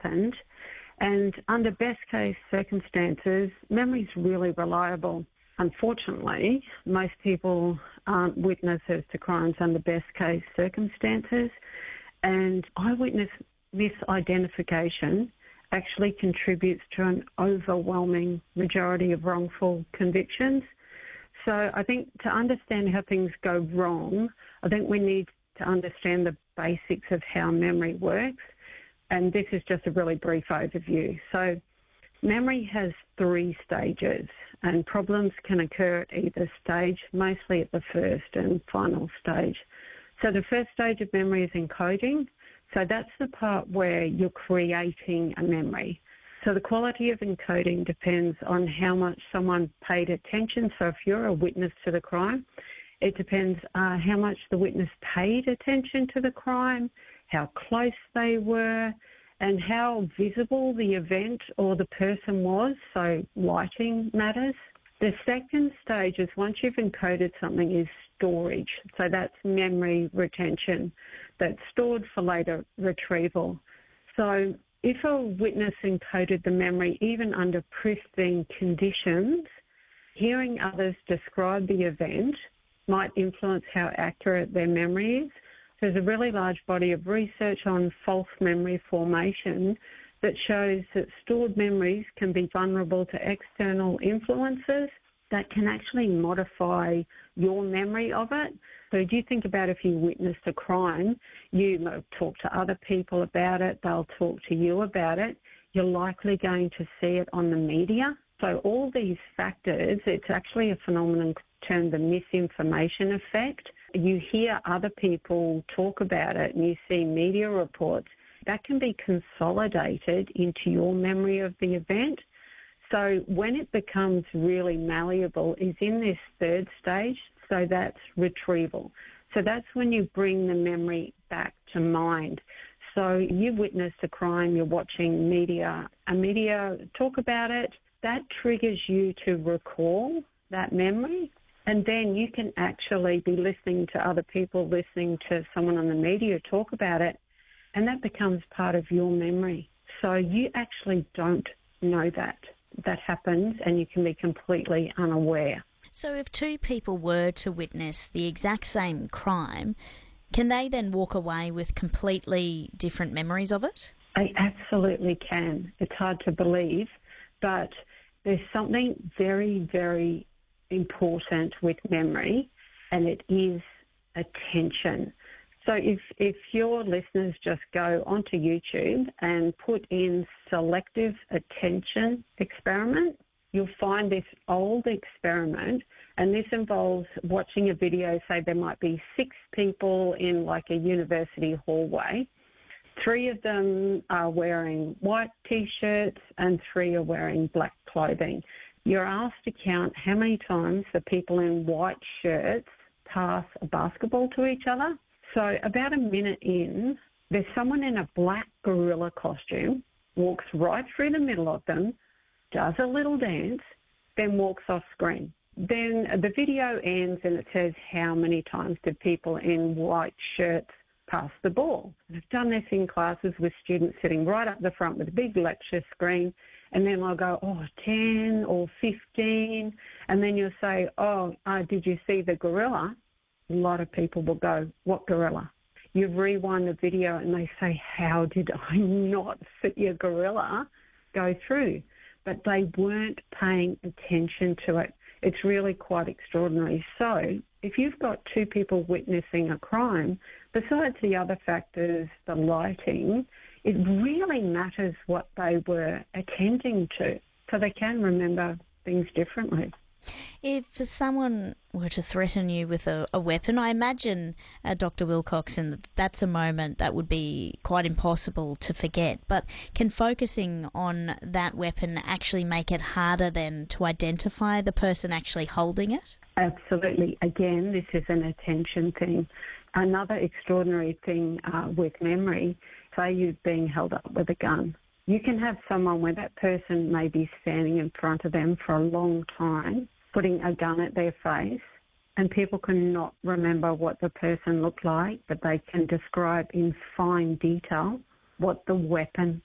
happened. And under best case circumstances, memory's really reliable. Unfortunately, most people aren't witnesses to crimes under best case circumstances, and eyewitness misidentification actually contributes to an overwhelming majority of wrongful convictions. So I think to understand how things go wrong, I think we need to understand the basics of how memory works, and this is just a really brief overview. So memory has 3 stages, and problems can occur at either stage, mostly at the first and final stage. So the first stage of memory is encoding. So that's the part where you're creating a memory. So the quality of encoding depends on how much someone paid attention. So if you're a witness to the crime, it depends how much the witness paid attention to the crime, how close they were, and how visible the event or the person was. So lighting matters. The second stage is once you've encoded something is storage. So that's memory retention that's stored for later retrieval. So if a witness encoded the memory even under pristine conditions, hearing others describe the event might influence how accurate their memory is. There's a really large body of research on false memory formation that shows that stored memories can be vulnerable to external influences that can actually modify your memory of it. So do you think about if you witnessed a crime, you talk to other people about it, they'll talk to you about it, you're likely going to see it on the media. So all these factors, it's actually a phenomenon termed the misinformation effect. You hear other people talk about it and you see media reports, that can be consolidated into your memory of the event. So when it becomes really malleable is in this third stage, so that's retrieval. So that's when you bring the memory back to mind. So you witnessed a crime, you're watching media talk about it, that triggers you to recall that memory, and then you can actually be listening to other people, listening to someone on the media talk about it, and that becomes part of your memory. So you actually don't know that happens, and you can be completely unaware. So if 2 people were to witness the exact same crime, can they then walk away with completely different memories of it? They absolutely can. It's hard to believe, but there's something very, very important with memory, and it is attention. So if your listeners just go onto YouTube and put in selective attention experiment, you'll find this old experiment, and this involves watching a video. Say there might be 6 people in like a university hallway. 3 of them are wearing white T-shirts and 3 are wearing black clothing. You're asked to count how many times the people in white shirts pass a basketball to each other. So about a minute in, there's someone in a black gorilla costume, walks right through the middle of them, does a little dance, then walks off screen. Then the video ends and it says how many times did people in white shirts pass the ball. I've done this in classes with students sitting right up the front with a big lecture screen, and then I'll go, 10 or 15, and then you'll say, did you see the gorilla? A lot of people will go, what gorilla? You rewind the video and they say, how did I not see a gorilla go through? But they weren't paying attention to it. It's really quite extraordinary. So if you've got 2 people witnessing a crime, besides the other factors, the lighting, it really matters what they were attending to, so they can remember things differently. If someone were to threaten you with a weapon, I imagine, Dr. Wilcoxon, that's a moment that would be quite impossible to forget. But can focusing on that weapon actually make it harder then to identify the person actually holding it? Absolutely. Again, this is an attention thing. Another extraordinary thing with memory, say you're being held up with a gun. You can have someone where that person may be standing in front of them for a long time, putting a gun at their face, and people cannot remember what the person looked like, but they can describe in fine detail what the weapon